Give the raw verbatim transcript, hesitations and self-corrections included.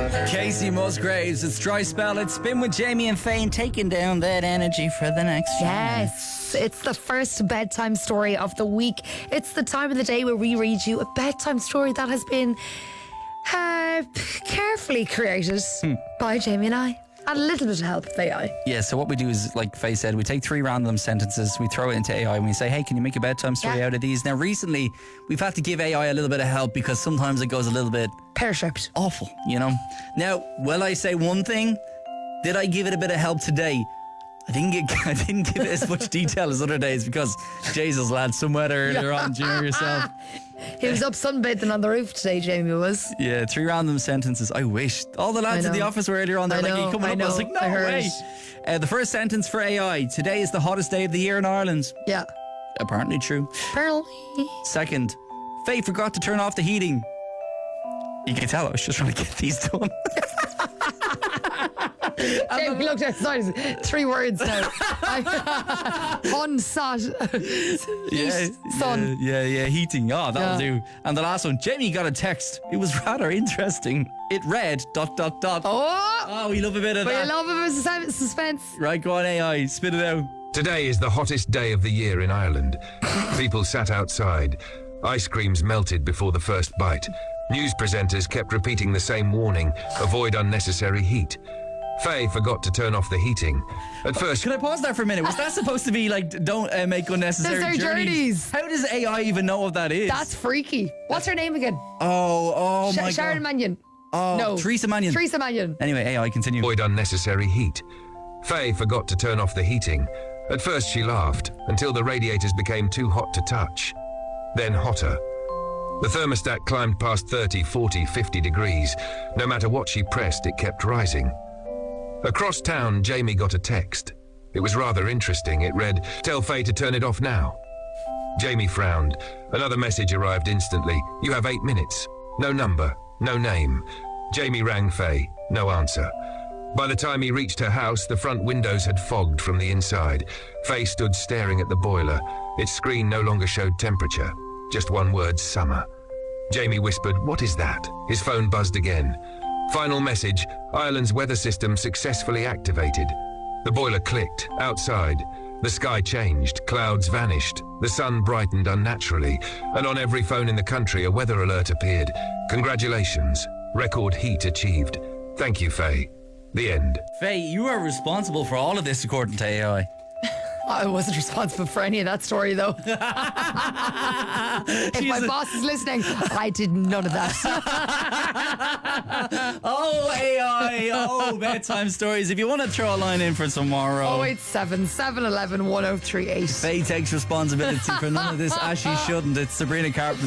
Casey Musgraves, it's Dry Spell. It's Spin with Jamie and Faye, taking down that energy for the next few minutes. Yes, it's the first bedtime story of the week. It's the time of the day where we read you a bedtime story that has been uh, carefully created Hmm. by Jamie and I. And a little bit of help with A I. Yeah, so what we do is, like Faye said, we take three random sentences, we throw it into A I, and we say, hey, can you make a bedtime story Yeah. out of these? Now, recently, we've had to give A I a little bit of help because sometimes it goes a little bit Pear-shaped. awful, you know? Now, will I say one thing? Did I give it a bit of help today? I didn't get, I didn't give it as much detail as other days because, Jesus, lad, some weather earlier on, do you know yourself? He was up sunbathing on the roof today, Jamie was. Yeah, three random sentences. I wish. All the lads I in the know. office were earlier on. They're I like, know, are you coming I up? I was know, like, no I heard. way. Uh, the first sentence for A I. Today is the hottest day of the year in Ireland. Yeah. Apparently true. Apparently. Second, Faye forgot to turn off the heating. You can tell I was just trying to get these done. Jamie looked outside. Three words now. Unsat. yeah, sun. Yeah, yeah, yeah, heating. Oh, that'll Yeah. do. And the last one, Jamie got a text. It was rather interesting. It read, dot, dot, dot. Oh! Oh, we love a bit of But that. you love a bit of suspense. Right, go on A I, spit it out. Today is the hottest day of the year in Ireland. People sat outside. Ice creams melted before the first bite. News presenters kept repeating the same warning: avoid unnecessary heat. Faye forgot to turn off the heating. At first, Can I pause there for a minute? Was that supposed to be like, don't uh, make unnecessary Necessary journeys? journeys. How does A I even know what that is? That's freaky. What's her name again? oh, oh Sh- my Sharon God. Mannion. Oh, No. Teresa Mannion. Teresa Mannion. Anyway, A I, continue. avoid unnecessary heat. Faye forgot to turn off the heating. At first she laughed, until the radiators became too hot to touch. Then hotter. The thermostat climbed past thirty, forty, fifty degrees. No matter what she pressed, it kept rising. Across town, Jamie got a text. It was rather interesting. It read, "Tell Faye to turn it off now." Jamie frowned. Another message arrived instantly. "You have eight minutes. No number, no name." Jamie rang Faye. No answer. By the time he reached her house, the front windows had fogged from the inside. Faye stood staring at the boiler. Its screen no longer showed temperature. Just one word: summer. Jamie whispered, "What is that?" His phone buzzed again. Final message: Ireland's weather system successfully activated. The boiler clicked. Outside, the sky changed. Clouds vanished. The sun brightened unnaturally. And on every phone in the country, a weather alert appeared. "Congratulations. Record heat achieved. Thank you, Faye." The end. Faye, you are responsible for all of this according to A I. I wasn't responsible for any of that story, though. If my a- boss is listening, I did none of that. Oh, A I. Oh, bedtime stories. If you want to throw a line in for tomorrow. oh eight seven, seven one one, one oh three eight. Faye takes responsibility for none of this as she shouldn't. It's Sabrina Carpenter.